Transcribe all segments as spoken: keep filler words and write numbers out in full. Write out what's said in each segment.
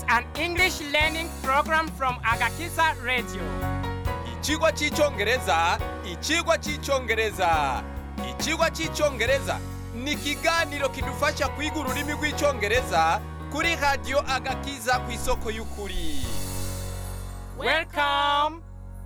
an English learning program from Agakiza Radio. Ichigwa cy'icyongereza, ichigwa cy'icyongereza. Ichigwa cy'icyongereza ni ikiganiro kidufasha kwiga ururimi rw'icyongereza kuri Radio Agakiza ku isoko y'ukuri. Welcome.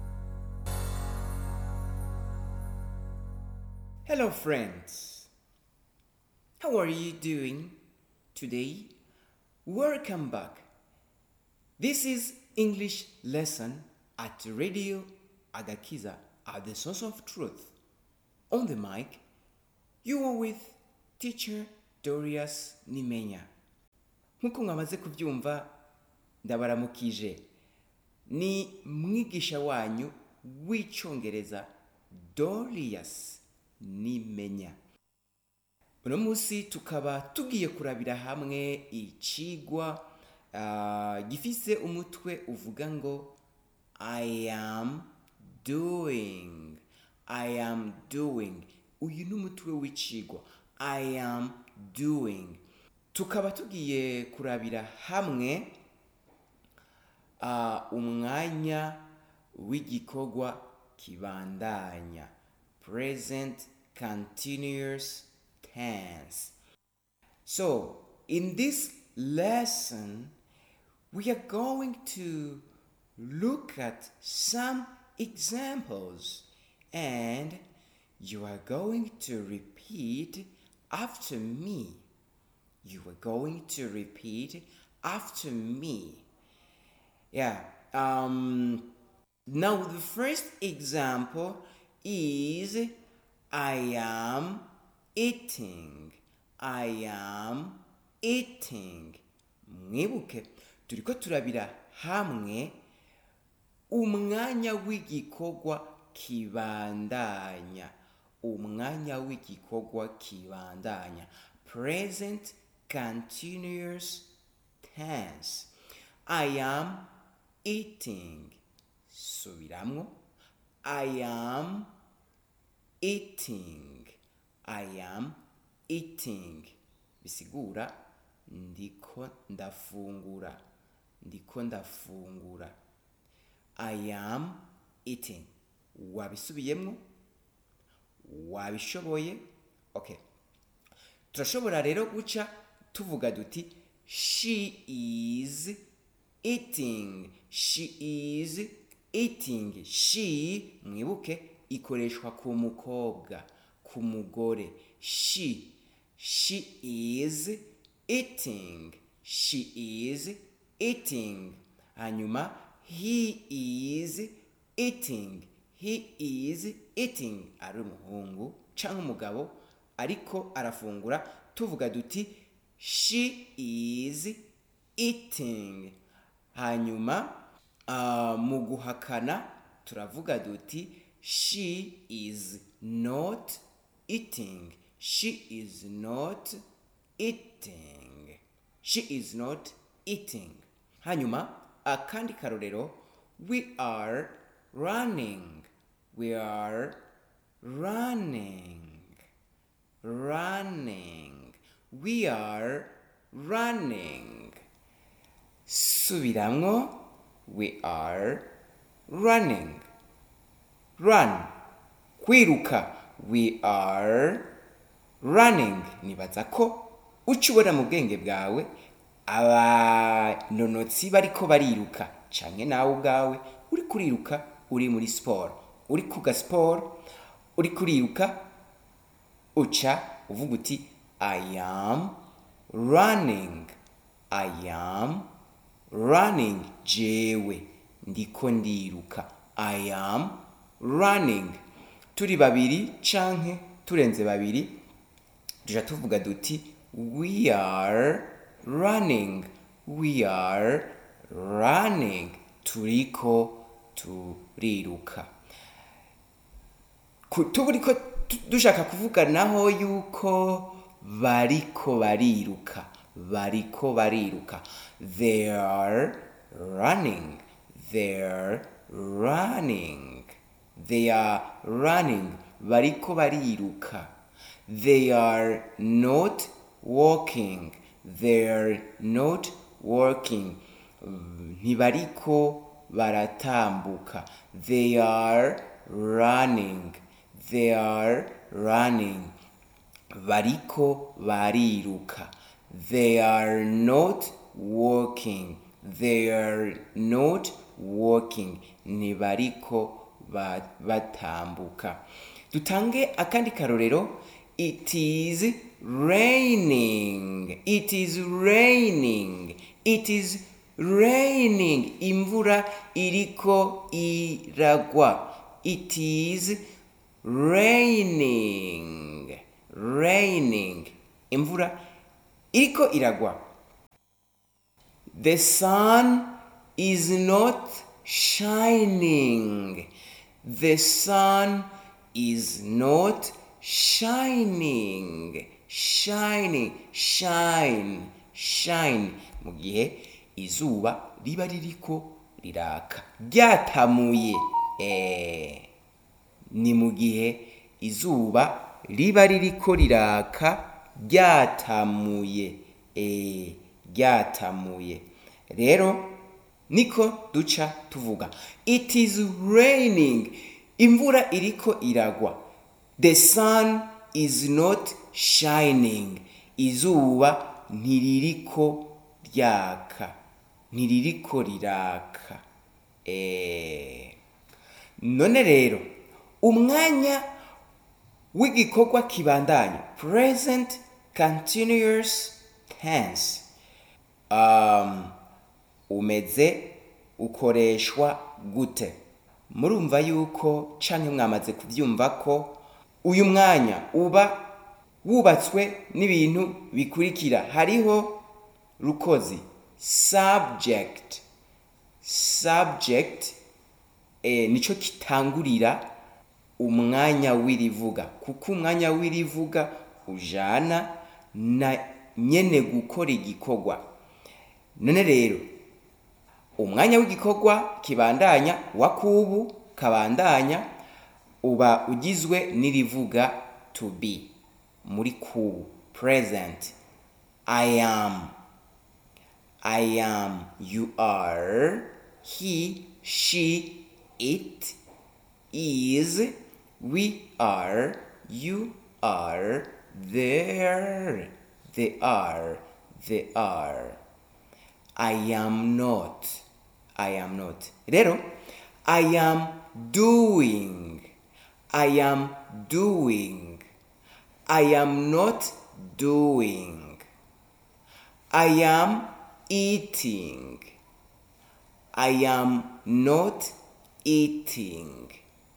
Hello friends, how are you doing today? Welcome back. This is English lesson at Radio Agakiza at the source of truth. On the mic, you are with teacher Dorius Nimenya. Nkuko mwamaze kubyumva, ndabaramukije. Ni mwigisha wanyu w'icyongereza Dorius Nimenya. Uno munsi tukaba tugiye kurabira hamwe icigwa uh, gifise umutwe uvuga ngo I am doing. I am doing. Uyu ni umutwe w'icigwa. I am doing. Tukaba tugiye kurabira hamwe uh, umwanya w'igikorwa kibandanya. Present continuous tense. So, in this lesson, we are going to look at some examples and you are going to repeat after me. You are going to repeat after me. Yeah. Um, now, the first example is I am eating. I am eating. Mwibuke turiko turabira hamwe umwanya w'igikorwa kibandanya. Umwanya w'igikorwa kibandanya. Present continuous tense. I am eating. Subiramwo. I am eating. I am eating. Bisigura ndiko ndafungura. Ndiko ndafungura. I am eating. Wabisubiyemwo? Wabishoboye? Okay. Turashobora rero guca tuvuga duti she is eating. She is eating. She, mwibuke, ikoreshwa ku mukobwa, ku mugore. She. She is eating. She is eating. Hanyuma, he is eating. He is eating. Ari umuhungu canke umugabo ariko arafungura, tuvuga duti she is eating. Hanyuma uh, mu guhakana turavuga duti she is not eating. She is not eating. She is not eating. Hanyuma akandi karorero, we are running. We are running. Running. We are running. Subiramwo. We are running. Run. Kwiruka. We are running. Nibaza ko ucubona mu bwenge bwawe abanonotsi bariko bariruka canke nawe ubwawe uri kuriruka, uri muri sport, uri kuga sport, uri kuriruka, uca uvuga uti I am running. I am running. Jewe ndiko ndiruka. I am running. Turi babiri canke turenze babiri duja tuvuga duti we are running. We are running. Turiko turiruka. Turiko dushaka kuvuga naho yuko bariko bariruka. Bariko bariruka. They are running. They are running. They are running. Bariko bariruka. They are not walking. They are not walking. ntibariko baratambuka. They are running. They are running. Bariko bariruka. They are not walking. They are not walking. Ntibariko batambuka. Dutange akandi karorero. It is raining. It is raining. It is raining. Imvura iriko iragwa. It is raining. Raining. Imvura iriko iragwa. The sun is not shining. The sun is not shining. Shining. Shine. Shine. Mu gihe izuba riba ririko riraka. Ryatamuye. Eh, ni mu gihe izuba riba ririko riraka ryatamuye. Eh, ryatamuye. Rero niko duca tuvuga. It is raining. Imvura iriko iragwa. The sun is not shining. Izuba ntiririko ryaka. Ntiririko riraka. Eh. None rero umwanya w'igikorwa kibandanya, present continuous tense, um, umeze ukoreshwa gute? Murumva yuko canke mwamaze kuvyumva ko uyu mwanya uba wubatswe n'ibintu bikurikira. Hariho rukozi, subject. Subject eh, nico kitangurira umwanya w'irivuga, kuko umwanya w'irivuga ujana na nyene gukora igikorwa. None rero umwanya w'igikorwa kibandanya wakubu kabandanya uba ugizwe n'irivuga to be muri kubu, present. I am. I am. You are. He, she, it is. We are. You are. There. They are. They are. I am not. I am not. Rero, I am doing. I am doing. I am not doing. I am eating. I am not eating.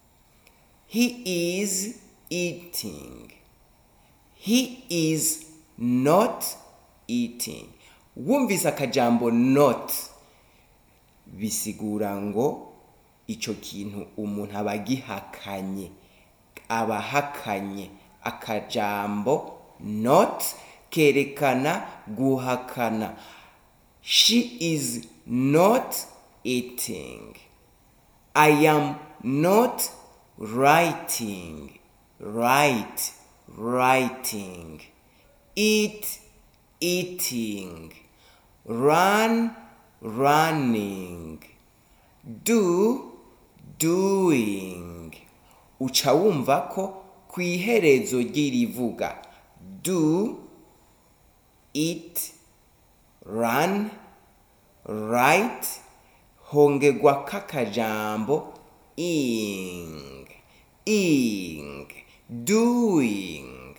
He is eating. He is not eating. Wumvise akajambo not bisigura ngo ico kintu umuntu abagihakanye, abahakanye. Akajambo not kerekana guhakana. She is not eating. I am not writing. Write, writing. Eat, eating. Run, running. Do, doing. Uca wumva ko kwiherezo ry'irivuga do, eat, run, write hongegwa kakajambo ing. Ing. Doing,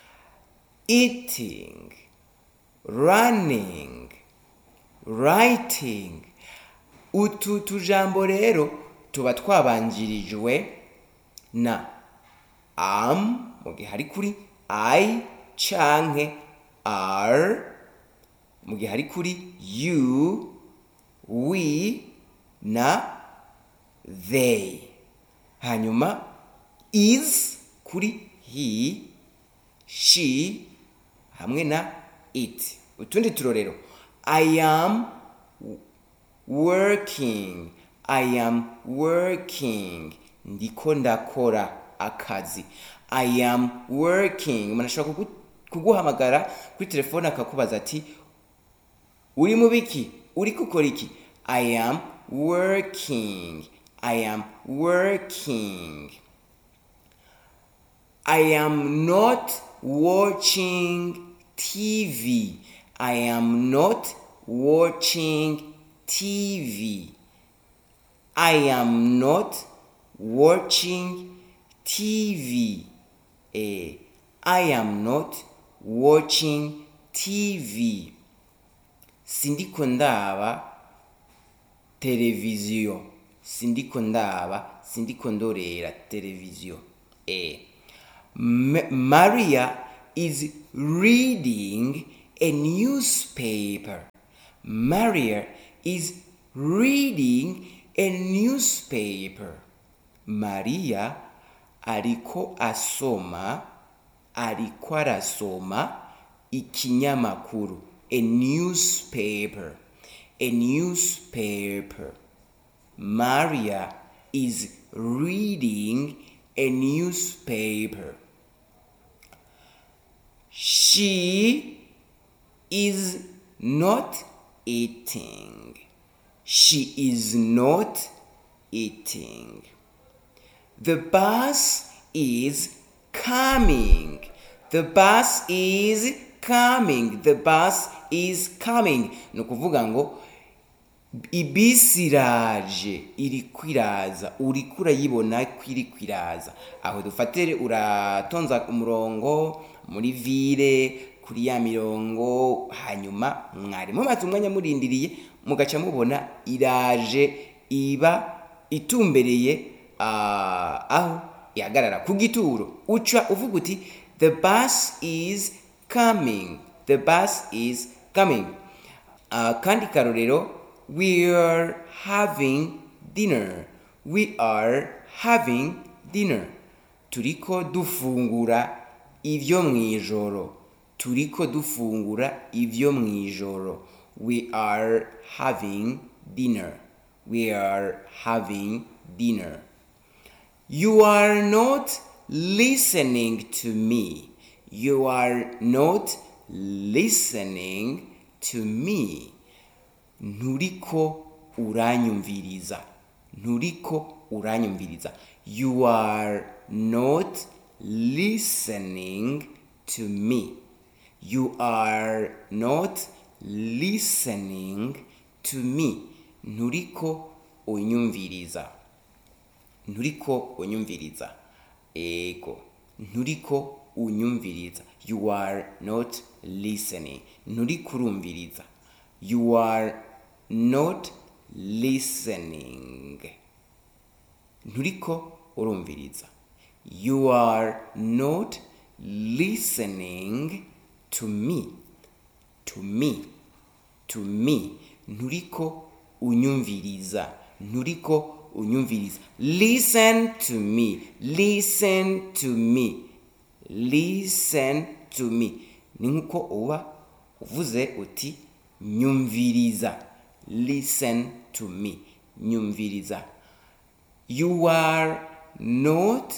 eating, running, writing. Utu tujambo rero tuba twabanjirijwe na am mu gihe hari kuri I canke are, mu gihe hari kuri you, we na they. Hanyuma is kuri he, she hamwe na it. Utundi turorero: I am working. I am working. Ndiko ndakora akazi. I am working. Umuntu ashobora kuguhamagara kuri telefone akakubaza ati uri mu biki? uriko ukora iki? I am working. I am working. I am not watching T V. I am not watching T V. I am not watching T V. Eh, I am not watching T V. Sindiko ndaba televiziyo. Sindiko ndaba, sindiko ndorera televiziyo. Eh. M- Maria is reading a newspaper. Maria is reading a newspaper. Maria ariko asoma, ariko arasoma ikinyamakuru. A newspaper. A newspaper. Maria is reading a newspaper. She is not eating. She is not eating. The bus is coming. The bus is coming. The bus is coming. Nukuvuga ngo ibisi iraje, iri kwiraza, uri kurayibona kwiri kwiraza. Aho dufatire uratonza umurongo muri vire kuri ya mirongo, hanyuma mwarimu maze umwanya murindiriye mugaca mubona iraje iba itumbereye uh, aho ihagarara ku gituro. Uca uvuga uti the bus is coming. The bus is coming. Uh, kandi karorero, we are having dinner. We are having dinner. Turiko dufungura ivyo mwijoro. Turiko dufungura ivyo mwijoro. We are having dinner. We are having dinner. You are not listening to me. You are not listening to me. Nturiko uranyumviriza. Nturiko uranyumviriza. You are not listening to me. You are not listening to me. Nturiko unyumviriza. Nturiko unyumviriza. Ego. Nturiko unyumviriza. You are not listening. Nturiko urumviriza. You are not listening. Nturiko urumviriza. You are not listening to me. To me. To me. Nturiko unyumviriza. Nturiko unyumviriza. Listen to me. Listen to me. Listen to me. Ni nkuko uba uvuze uti nyumviriza. Listen to me. Nyumviriza. You are not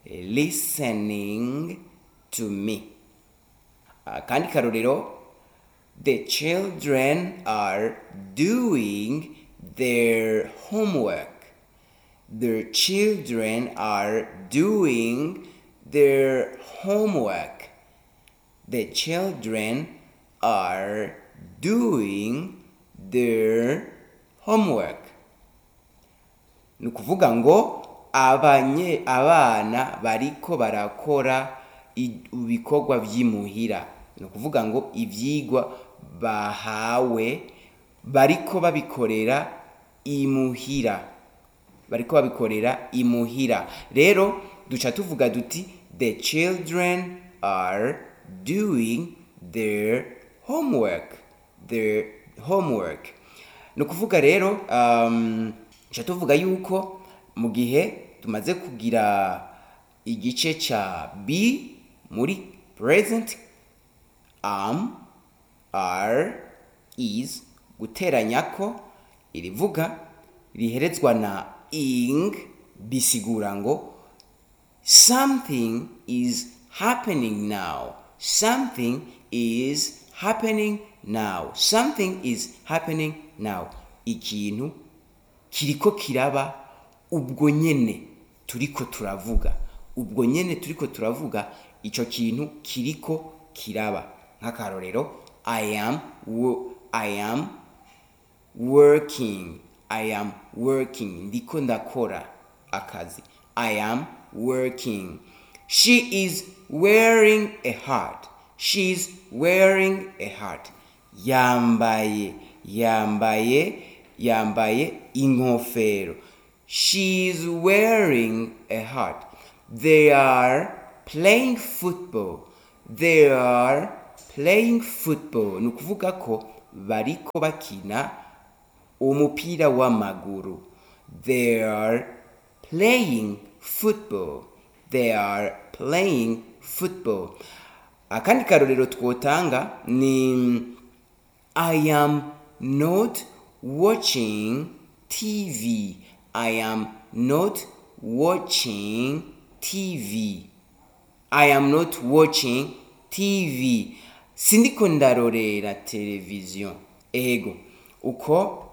listening to me. Kandi karorero, the children are doing their homework. The children are doing their homework. The children are doing their homework. Nukuvuga ngo abanye abana bariko barakora ibikorwa by'imuhira. Nukuvuga ngo ivyigwa bahawe bariko babikorera imuhira. Bariko babikorera imuhira. Rero duca tuvuga duti the children are doing their homework. Their homework. Nukuvuga rero um, duca tuvuga yuko mu gihe tumaze kugira igice cha be muri present, am, are, is, guteranyako irivuga riherezwa na ing, bisigura ngo something is happening now. Something is happening now. Something is happening now. Ikintu kiriko kiraba ubwo nyene turiko turavuga. Ubwo nyene turiko turavuga ico kintu kiriko kiraba. Nk'akarorero, I am wo- I am working. I am working. Ndiko ndakora akazi. I am working. She is wearing a hat. She is wearing a hat. Yambaye, yambaye, yambaye inkofero. She is wearing a hat. They are playing football. They are playing football. Nukuvuga ko bariko bakina umupira w'amaguru. They are playing football. They are playing football. Akandi karorero twotanga ni I am not watching T V. I am not watching T V. I am not watching T V. Sindiko ndarorera televiziyo. Ego, uko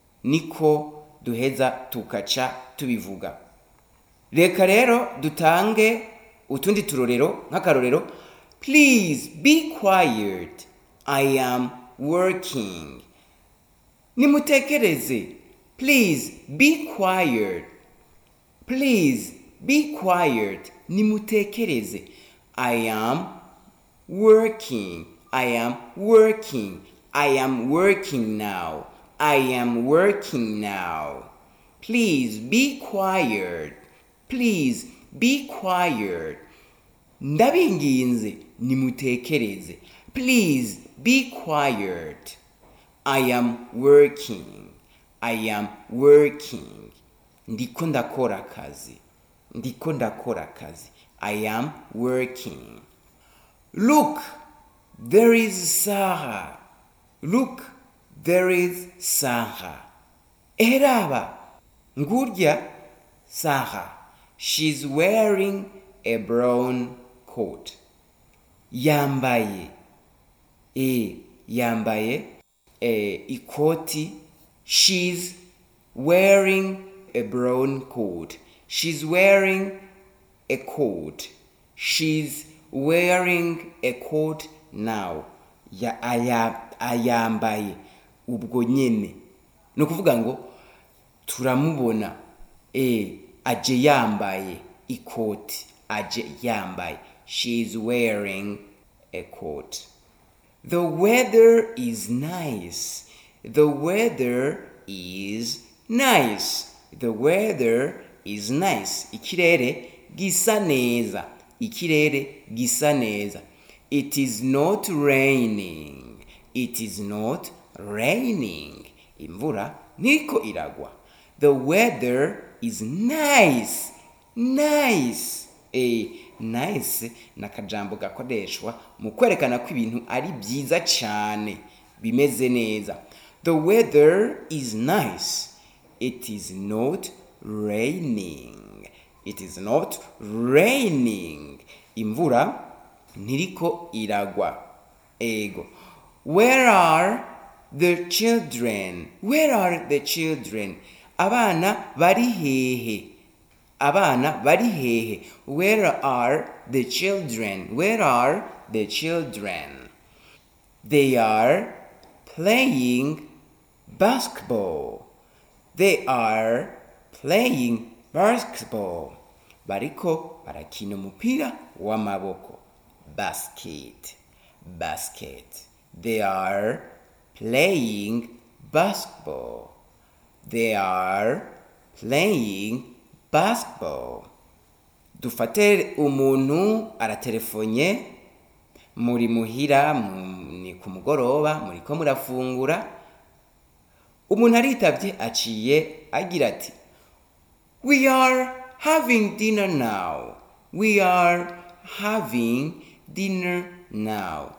niko duheza tukaca tubivuga. Reka rero dutange utundi turorero nk'akarorero. Please be quiet. I am working. Nimutekereze. Please be quiet. Please be quiet. Nimutekereze. I am working. I am working. I am working now. I am working now. Please be quiet. Please be quiet. Ndabinginze nimutekereze. Please be quiet. I am working. I am working. Ndiko ndakora akazi. Ndiko ndakora akazi. I am working. Look, there is Sarah. Look, there is Sarah. Eraba, ngurya Sarah. She's wearing a brown coat. Yambaye. E, yambaye. E, ikoti. She's wearing a brown coat. She's wearing a coat. She's wearing a coat now. Ya, aya, ayambaye. Ubwo nyene. Nukuvuga ngo turamubona. E, aje yambaye ikoti. Aje yambaye. She's wearing a coat. The weather is nice. The weather is nice. The weather is nice. Ikirere gisa neza. Ikirere gisa neza. It is not raining. It is not raining. Imvura niko iragwa. The weather is nice. Nice. Eh, nice nakajambo gakoreshwa mu kwerekana ko ibintu ari byiza cyane bimeze neza. The weather is nice. It is not raining. It is not raining. Imvura ntiriko iragwa. Ego. Where are the children? Where are the children? Abana bari hehe. Abana bari hehe. Where are the children? Where are the children? They are playing basketball. They are playing basketball. Bariko barakina umupira w'amaboko. Basket. Basket. They are playing basketball. They are playing basketball. Dufate umuntu aratelefonye muri muhira ni ku mugoroba muri ko murafungura. Umuntu aritavye aciye agira ati We are having dinner now. We are having dinner now.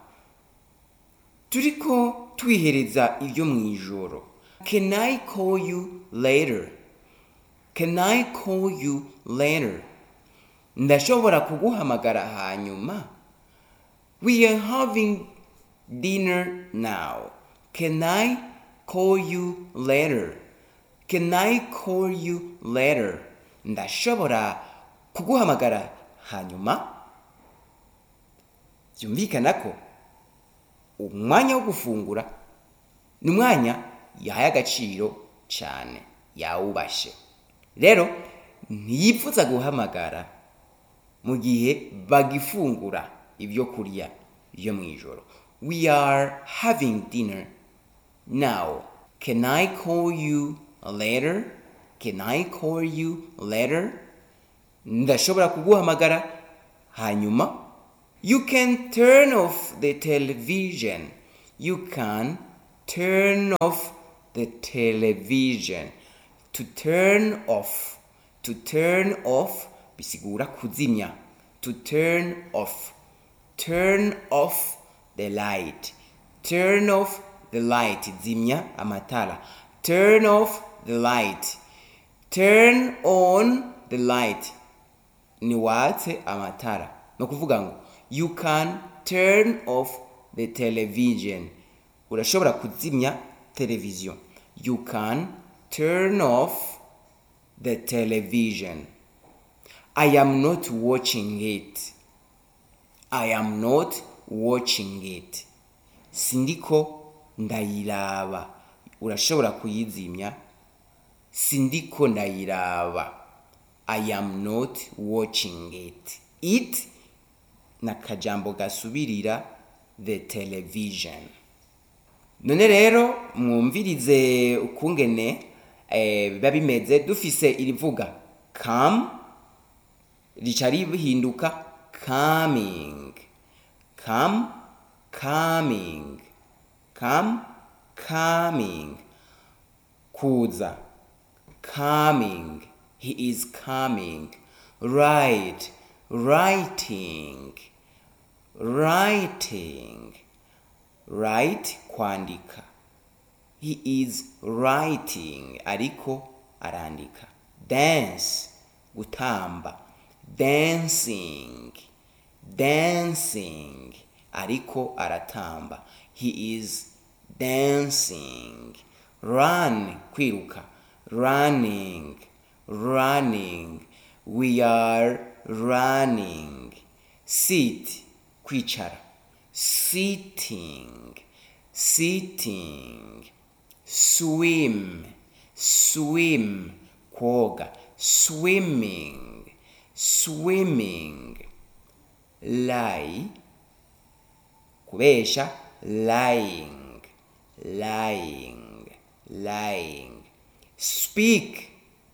Turiko twihereza ibyo mwijoro. Can I call you later? Can I call you later? Ndashobora kuguhamagara hanyuma. We are having dinner now? Can I call you later? Can I call you later? Ndashobora kuguhamagara hanyuma? Byumvikana ko umwanya wo gufungura ni umwanya yahaye agaciro cyane, yawubashe. Rero ntiyipfuza guhamagara mu gihe bagifungura ibyo kurya byo mu ijoro. We are having dinner now. Can I call you later? Can I call you later? Ndashobora kuguhamagara hanyuma? You can turn off the television. You can turn off the television. To turn off. To turn off bisigura kuzimya. To turn off. Turn off the light. Turn off the light. Zimya amatara. Turn off the light. Turn on the light. Niwatse amatara. No kuvuga ngo you can turn off the television. Urashobora kuzimya television. You can turn off the television. I am not watching it. I am not watching it. Sindiko ndayiraba. Urashobora kuyizimya. Sindiko ndayiraba. I am not watching it. It nakajambo gasubirira the television. None rero mwumvirize ukungene eh, biba bimeze dufise irivuga come ricari bihinduka coming. Come, coming. Come, coming. Kuza, coming. He is coming. Write, writing. Writing. Write, kwandika. He is writing. Ariko arandika. Dance, gutamba. Dancing. Dancing. Ariko aratamba. He is dancing. Run, kwiruka. Running. Running. We are running. Sit, kwicara. Sitting. Sitting. Swim. Swim, koga. Swimming. Swimming. Lie, kubesha. Lying. Lying. Lying. Speak.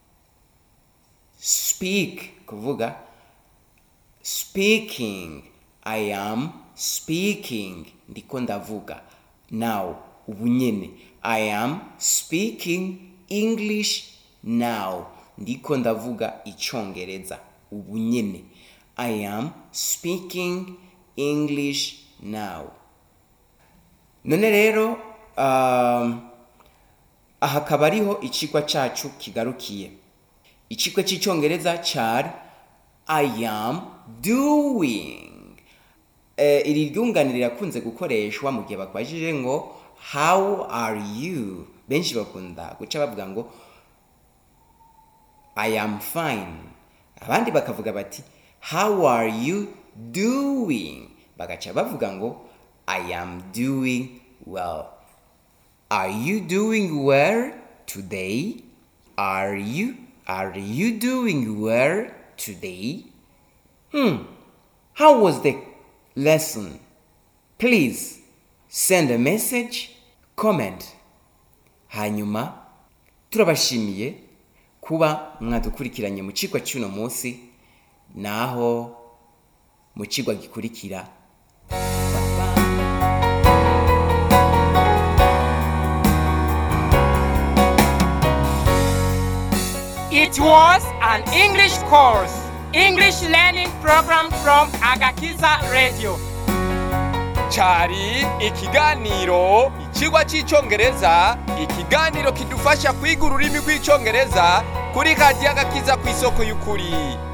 Speak, kuvuga. Speaking. I am speaking. Ndiko ndavuga. Now, ubunyene. I am speaking English now. Ndiko ndavuga icyongereza. Ubunyene. I am speaking English now. None rero um, aha kabariho icigwa cacu kigarukiye. Icigwa c'icyongereza cyari I am doing. Eh, iri ryunganire rakunze gukoreshwa mu gihe bakwajije ngo how are you. Benshi bakunda guca bavuga ngo I am fine. Abandi bakavuga bati how are you doing? Bagacha bavuga ngo I am doing well. Are you doing well today? Are you are you doing well today? Hmm. How was the lesson? Please send a message, comment. Hanyuma turabashimiye kuba mwadukurikiranye mu cigwa cy'uno munsi. Naho mu cigwa gikurikira. It was an English course, English learning program from Agakiza Radio. Cyari ikiganiro icigwa cy'icyongereza, ikiganiro kidufasha kwiga ururimi rw'icyongereza kuri Radio Agakiza ku isoko y'ukuri.